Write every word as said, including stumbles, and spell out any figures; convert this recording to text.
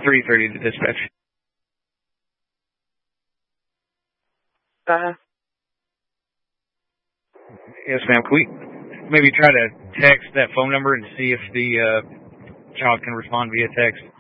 three thirty to dispatch. Uh, Yes, ma'am. Can we maybe try to text that phone number and see if the uh, child can respond via text?